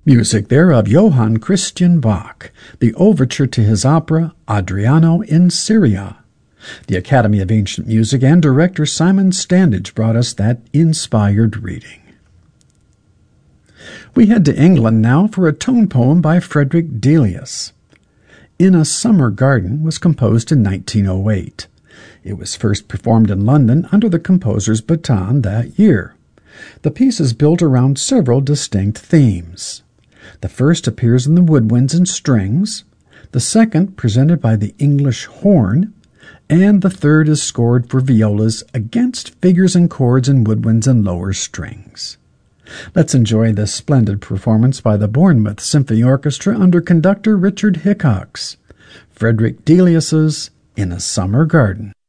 Music there of Johann Christian Bach, the overture to his opera Adriano in Syria. The Academy of Ancient Music and director Simon Standage brought us that inspired reading. We head to England now for a tone poem by Frederick Delius. In a Summer Garden was composed in 1908. It was first performed in London under the composer's baton that year. The piece is built around several distinct themes. The first appears in the woodwinds and strings, the second presented by the English horn, and the third is scored for violas against figures and chords in woodwinds and lower strings. Let's enjoy this splendid performance by the Bournemouth Symphony Orchestra under conductor Richard Hickox. Frederick Delius's In a Summer Garden.